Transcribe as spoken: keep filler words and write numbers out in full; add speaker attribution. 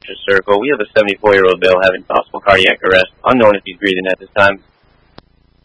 Speaker 1: Circle. We have a seventy-four-year-old male having possible cardiac arrest, unknown if he's breathing at this time.